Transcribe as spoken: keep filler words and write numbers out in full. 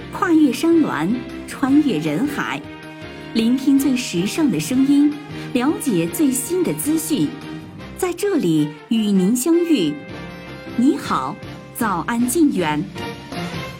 跨越山峦，穿越人海，聆听最时尚的声音，了解最新的资讯，在这里与您相遇。你好，早安晋远。